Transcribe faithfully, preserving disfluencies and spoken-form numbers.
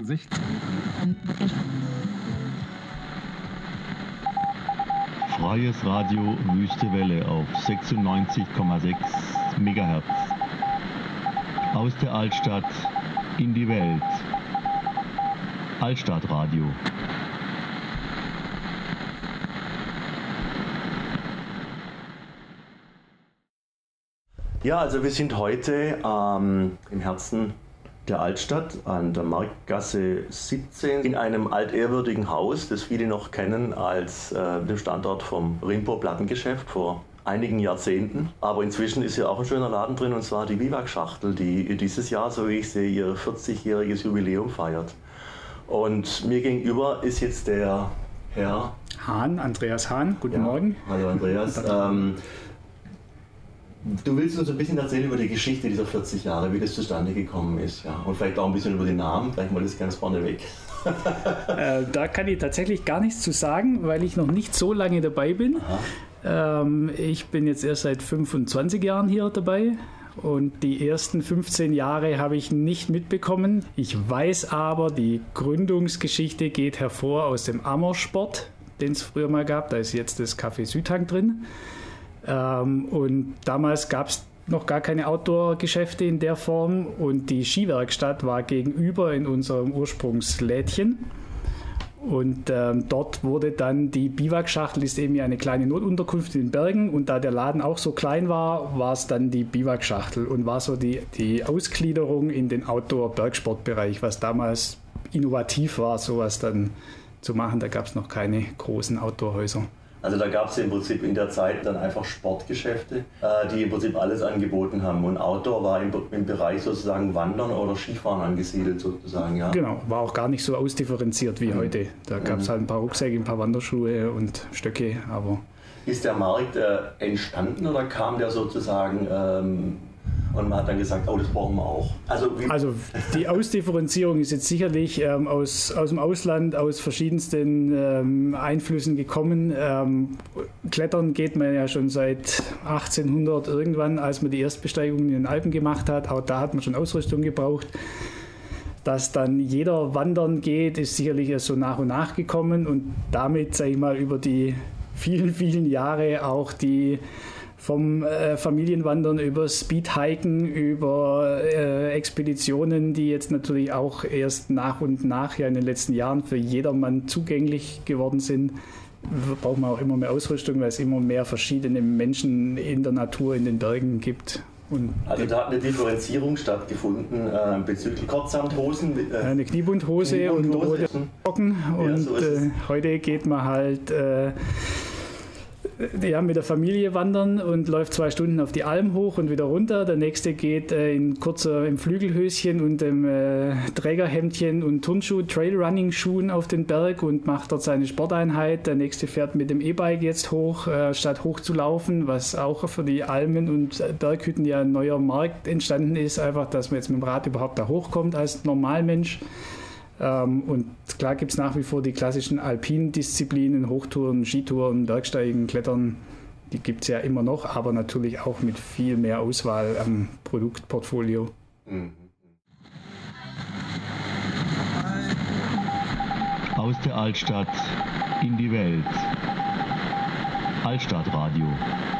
Sicht. Freies Radio Wüste Welle auf sechsundneunzig Komma sechs Megahertz. Aus der Altstadt in die Welt. Altstadtradio. Ja, also wir sind heute ähm, im Herzen der Altstadt an der Marktgasse siebzehn in einem altehrwürdigen Haus, das viele noch kennen als äh, dem Standort vom Rimpo Plattengeschäft vor einigen Jahrzehnten. Aber inzwischen ist ja auch ein schöner Laden drin, und zwar die Biwak-Schachtel, die dieses Jahr, so wie ich sehe, ihr vierzigjähriges Jubiläum feiert. Und mir gegenüber ist jetzt der Herr Hahn, Andreas Hahn. Guten ja, Morgen. Hallo Andreas. ähm, Du willst uns ein bisschen erzählen über die Geschichte dieser vierzig Jahre, wie das zustande gekommen ist, ja. Und vielleicht auch ein bisschen über den Namen, vielleicht mal das ganz vorneweg. äh, da kann ich tatsächlich gar nichts zu sagen, weil ich noch nicht so lange dabei bin. Ähm, ich bin jetzt erst seit fünfundzwanzig Jahren hier dabei und die ersten fünfzehn Jahre habe ich nicht mitbekommen. Ich weiß aber, die Gründungsgeschichte geht hervor aus dem Ammersport, den es früher mal gab. Da ist jetzt das Café Südhang drin. Ähm, und damals gab es noch gar keine Outdoor-Geschäfte in der Form und die Skiwerkstatt war gegenüber in unserem Ursprungslädchen. Und ähm, dort wurde dann die Biwak-Schachtel, ist eben eine kleine Notunterkunft in den Bergen, und da der Laden auch so klein war, war es dann die Biwak-Schachtel und war so die, die Ausgliederung in den Outdoor-Bergsportbereich, was damals innovativ war, sowas dann zu machen. Da gab es noch keine großen Outdoor-Häuser. Also da gab es im Prinzip in der Zeit dann einfach Sportgeschäfte, äh, die im Prinzip alles angeboten haben. Und Outdoor war im, im Bereich sozusagen Wandern oder Skifahren angesiedelt sozusagen, ja. Genau, war auch gar nicht so ausdifferenziert wie mhm. heute. Da gab es mhm. halt ein paar Rucksäcke, ein paar Wanderschuhe und Stöcke, aber... Ist der Markt äh, entstanden oder kam der sozusagen... Ähm, und man hat dann gesagt, oh, das brauchen wir auch. Also, also die Ausdifferenzierung ist jetzt sicherlich ähm, aus, aus dem Ausland, aus verschiedensten ähm, Einflüssen gekommen. Ähm, Klettern geht man ja schon seit achtzehnhundert irgendwann, als man die Erstbesteigung in den Alpen gemacht hat. Auch da hat man schon Ausrüstung gebraucht. Dass dann jeder wandern geht, ist sicherlich erst so nach und nach gekommen. Und damit, sage ich mal, über die vielen, vielen Jahre auch die... Vom äh, Familienwandern über Speedhiken, über äh, Expeditionen, die jetzt natürlich auch erst nach und nach ja in den letzten Jahren für jedermann zugänglich geworden sind, braucht man auch immer mehr Ausrüstung, weil es immer mehr verschiedene Menschen in der Natur, in den Bergen gibt. Und also da hat eine Differenzierung stattgefunden äh, bezüglich Kurzsamthosen. Äh, eine Kniebundhose, Kniebundhose und rote Socken. Und ja, so äh, heute geht man halt... Äh, Ja, mit der Familie wandern und läuft zwei Stunden auf die Alm hoch und wieder runter. Der nächste geht äh, in kurzer im Flügelhöschen und im äh, Trägerhemdchen und Turnschuh, Trailrunning-Schuhen auf den Berg und macht dort seine Sporteinheit. Der nächste fährt mit dem E-Bike jetzt hoch, äh, statt hoch zu laufen, was auch für die Almen und Berghütten ja ein neuer Markt entstanden ist. Einfach, dass man jetzt mit dem Rad überhaupt da hochkommt als Normalmensch. Ähm, und klar gibt es nach wie vor die klassischen alpinen Disziplinen, Hochtouren, Skitouren, Bergsteigen, Klettern, die gibt es ja immer noch, aber natürlich auch mit viel mehr Auswahl am Produktportfolio. Mhm. Aus der Altstadt in die Welt. Altstadtradio.